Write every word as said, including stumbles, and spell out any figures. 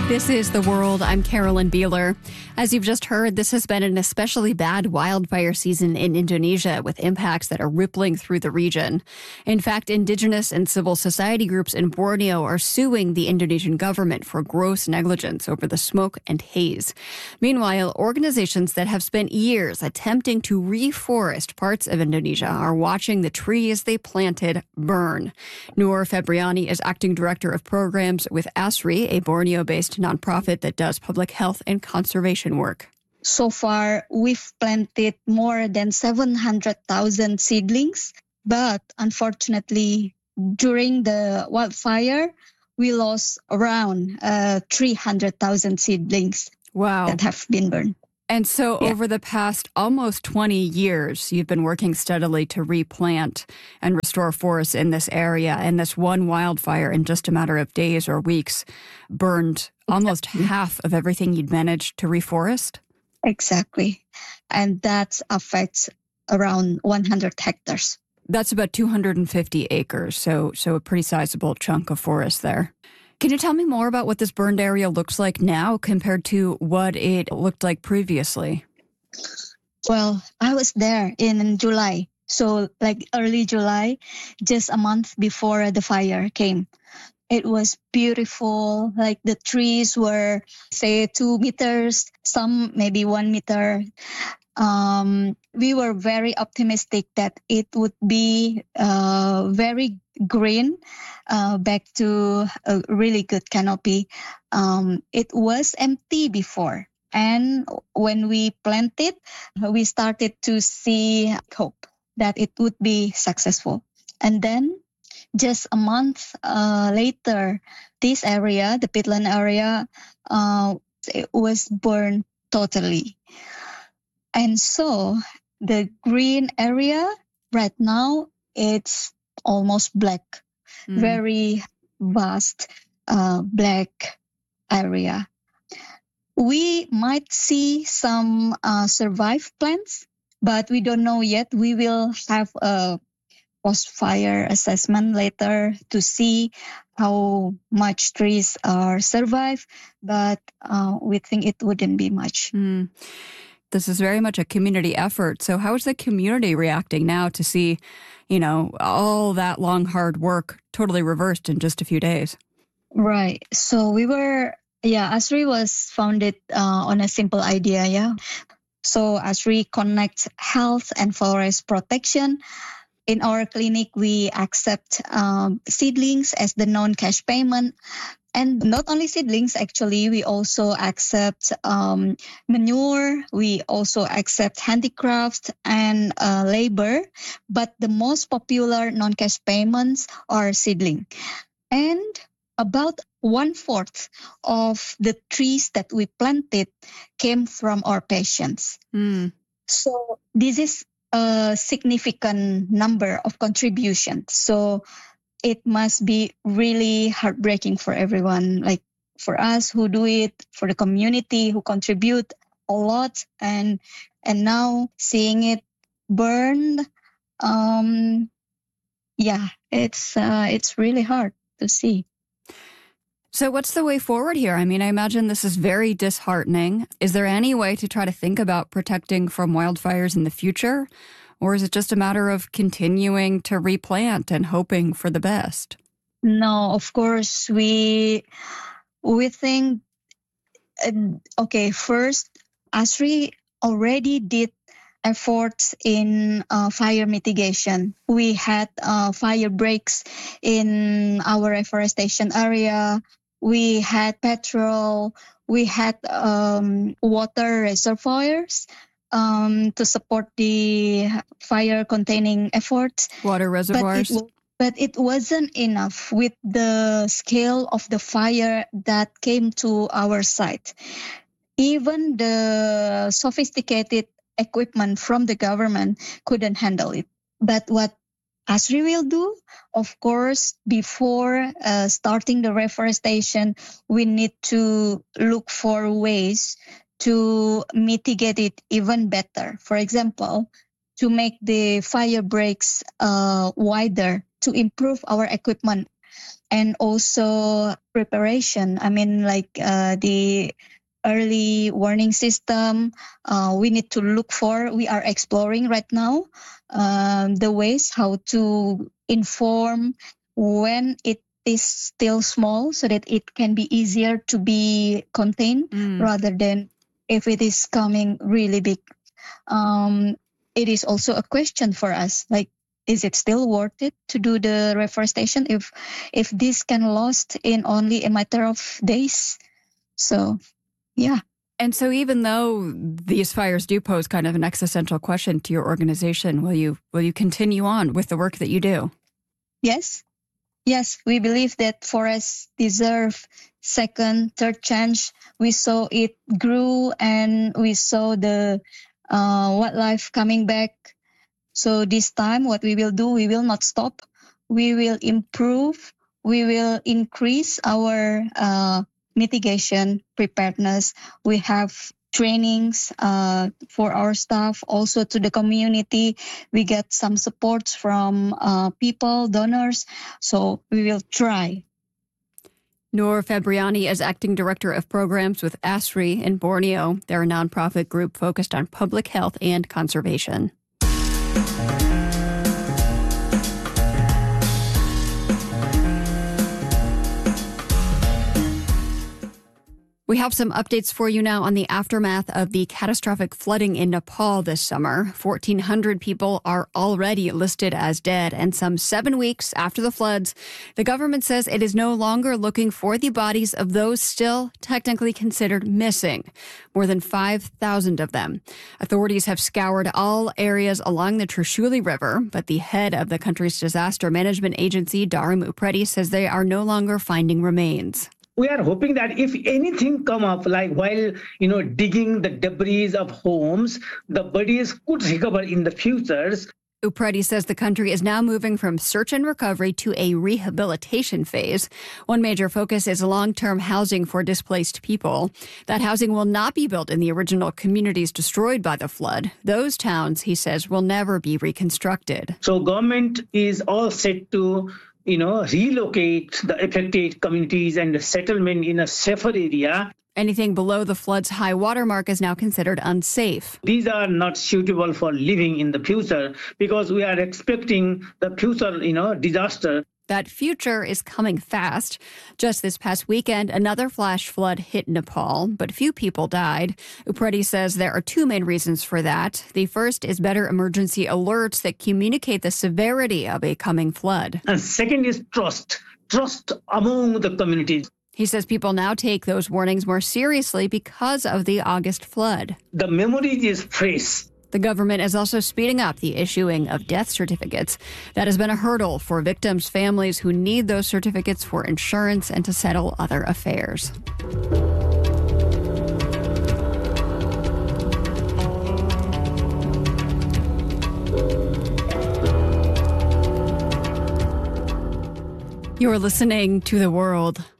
This is The World. I'm Carolyn Beeler. As you've just heard, this has been an especially bad wildfire season in Indonesia with impacts that are rippling through the region. In fact, indigenous and civil society groups in Borneo are suing the Indonesian government for gross negligence over the smoke and haze. Meanwhile, organizations that have spent years attempting to reforest parts of Indonesia are watching the trees they planted burn. Noor Febriani is acting director of programs with ASRI, a Borneo-based nonprofit that does public health and conservation work. So far, we've planted more than seven hundred thousand seedlings, but unfortunately, during the wildfire, we lost around uh, three hundred thousand seedlings Wow. that have been burned. And so Yeah. over the past almost twenty years, you've been working steadily to replant and restore forests in this area. And this one wildfire, in just a matter of days or weeks, burned almost half of everything you'd managed to reforest? Exactly. And that affects around one hundred hectares. That's about two hundred fifty acres, so so a pretty sizable chunk of forest there. Can you tell me more about what this burned area looks like now compared to what it looked like previously? Well, I was there in July. So like early July, just a month before the fire came. It was beautiful. Like the trees were, say, two meters, some maybe one meter. Um, we were very optimistic that it would be uh, very green, uh, back to a really good canopy. Um, it was empty before. And when we planted, we started to see hope that it would be successful. And then just a month uh, later, this area, the peatland area, uh, it was burned totally. And so the green area right now, it's almost black, Mm. very vast uh, black area. We might see some uh, survived plants, but we don't know yet. We will have a post-fire assessment later to see how much trees are survived, but uh, we think it wouldn't be much. Mm. This is very much a community effort. So how is the community reacting now to see, you know, all that long, hard work totally reversed in just a few days? Right. So we were, yeah, ASRI was founded uh, on a simple idea, yeah. So ASRI connects health and forest protection. In our clinic, we accept um, seedlings as the non-cash payment. And not only seedlings, actually, we also accept um, manure. We also accept handicrafts and uh, labor. But the most popular non-cash payments are seedling. And about one-fourth of the trees that we planted came from our patients. Mm. So this is a significant number of contributions. So it must be really heartbreaking for everyone, like for us who do it, for the community who contribute a lot, and and now seeing it burned, um, yeah, it's uh, it's really hard to see. So what's the way forward here? I mean, I imagine this is very disheartening. Is there any way to try to think about protecting from wildfires in the future? Or is it just a matter of continuing to replant and hoping for the best? No, of course, we we think, uh, okay, first, ASRI already did efforts in uh, fire mitigation. We had uh, fire breaks in our reforestation area. We had petrol. We had um, water reservoirs um, to support the fire-containing efforts. Water reservoirs? But it, but it wasn't enough with the scale of the fire that came to our site. Even the sophisticated equipment from the government couldn't handle it. But what ASRI will do, of course, before uh, starting the reforestation, we need to look for ways to mitigate it even better. For example, to make the fire breaks uh, wider, to improve our equipment. and also preparation. I mean, like uh, the early warning system, uh, we need to look for, we are exploring right now um, the ways how to inform when it is still small so that it can be easier to be contained Mm. rather than if it is coming really big. Um, it is also a question for us, like, is it still worth it to do the reforestation if if this can last in only a matter of days? So, yeah. And so even though these fires do pose kind of an existential question to your organization, will you will you continue on with the work that you do? Yes. Yes, we believe that forests deserve second, third chance. We saw it grew and we saw the uh, wildlife coming back. So this time what we will do, we will not stop. We will improve. We will increase our uh, mitigation preparedness. We have trainings uh, for our staff, also to the community. We get some support from uh, people, donors. So we will try. Noor Febriani is acting director of programs with ASRI in Borneo. They're a nonprofit group focused on public health and conservation. We have some updates for you now on the aftermath of the catastrophic flooding in Nepal this summer. fourteen hundred people are already listed as dead, and some seven weeks after the floods, the government says it is no longer looking for the bodies of those still technically considered missing, more than five thousand of them. Authorities have scoured all areas along the Trishuli River, but the head of the country's disaster management agency, Dharam Upreti, says they are no longer finding remains. We are hoping that if anything come up, like while, you know, digging the debris of homes, the bodies could recover in the futures. Upreti says the country is now moving from search and recovery to a rehabilitation phase. One major focus is long-term housing for displaced people. That housing will not be built in the original communities destroyed by the flood. Those towns, he says, will never be reconstructed. So government is all set to, you know, relocate the affected communities and the settlement in a safer area. Anything below the flood's high water mark is now considered unsafe. These are not suitable for living in the future because we are expecting the future, you know, disaster. That future is coming fast. Just this past weekend, another flash flood hit Nepal, but few people died. Upreti says there are two main reasons for that. The first is better emergency alerts that communicate the severity of a coming flood. And second is trust, trust among the communities. He says people now take those warnings more seriously because of the August flood. The memory is fresh. The government is also speeding up the issuing of death certificates. That has been a hurdle for victims' families who need those certificates for insurance and to settle other affairs. You're listening to The World.